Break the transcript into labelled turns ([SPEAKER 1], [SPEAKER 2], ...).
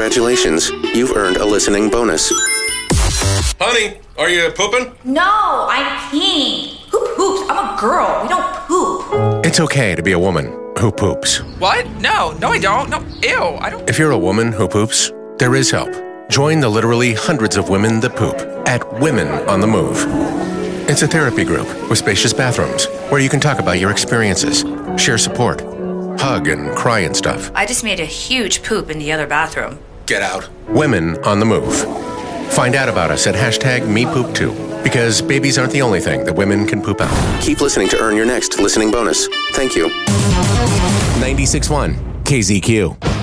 [SPEAKER 1] Congratulations, you've earned a listening bonus.
[SPEAKER 2] Honey, are you pooping?
[SPEAKER 3] No, I'm peeing. Who poops? I'm a girl. We don't poop.
[SPEAKER 4] It's okay to be a woman who poops.
[SPEAKER 5] What? No, I don't. No, ew, I don't.
[SPEAKER 4] If you're a woman who poops, there is help. Join the literally hundreds of women that poop at Women on the Move. It's a therapy group with spacious bathrooms where you can talk about your experiences, share support, hug and cry and stuff.
[SPEAKER 6] I just made a huge poop in the other bathroom.
[SPEAKER 4] Get out. Women on the Move. Find out about us at #MePoop2 because babies aren't the only thing that women can poop out.
[SPEAKER 1] Keep listening to earn your next listening bonus. Thank you.
[SPEAKER 4] 96.1 KZQ.